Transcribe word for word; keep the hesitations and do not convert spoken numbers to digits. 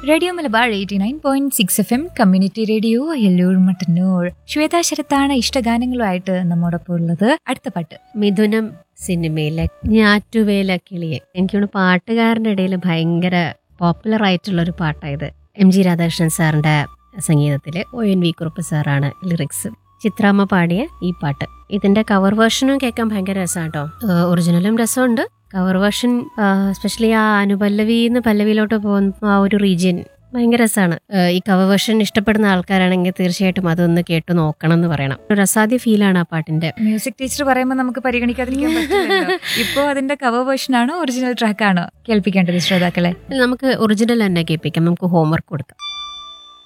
Radio Malabar eighty nine point six F M community radio Ellur Mattannur. Shweta ശരത്താണ് ഇഷ്ടഗാനങ്ങളുമായിട്ട് നമ്മോടൊപ്പം ഉള്ളത്. അടുത്ത പാട്ട് മിഥുനം സിനിമയിലെ ഞാറ്റുവേല കിളിയെ. എനിക്കൊന്ന് പാട്ടുകാരൻ്റെ ഇടയിൽ ഭയങ്കര പോപ്പുലർ ആയിട്ടുള്ള ഒരു പാട്ടായത്. എം ജി രാധാകൃഷ്ണൻ സാറിന്റെ സംഗീതത്തിൽ ഒ എൻ വി കുറുപ്പ് സാറാണ് ലിറിക്സ്. ചിത്രാമ്മ പാടിയ ഈ പാട്ട്. ഇതിന്റെ കവർ വേർഷനും കേൾക്കാൻ ഭയങ്കര രസമാണ് കേട്ടോ. ഒറിജിനലും രസമുണ്ട്. കവർ വേർഷൻ എസ്പെഷ്യലി ആ അനുപല്ലവിന്ന് പല്ലവിയിലോട്ട് പോകുന്ന ആ ഒരു റീജിയൻ ഭയങ്കര രസമാണ്. ഈ കവർ വേർഷൻ ഇഷ്ടപ്പെടുന്ന ആൾക്കാരാണെങ്കിൽ തീർച്ചയായിട്ടും അതൊന്ന് കേട്ട് നോക്കണം എന്ന് പറയണം. ഒരു അസാധ്യ ഫീലാണ് ആ പാട്ടിന്റെ. മ്യൂസിക് ടീച്ചർ പറയുമ്പോൾ നമുക്ക് പരിഗണിക്കാതിരിക്കാൻ പറ്റില്ല. ഇപ്പോ അതിന്റെ കവർ വേർഷൻ ആണോ ഒറിജിനൽ ട്രാക്ക് ആണോ കേൾപ്പിക്കേണ്ടത് ശ്രോതാക്കളെ? നമുക്ക് ഒറിജിനൽ തന്നെ കേൾപ്പിക്കാം. നമുക്ക് ഹോംവർക്ക് കൊടുക്കാം.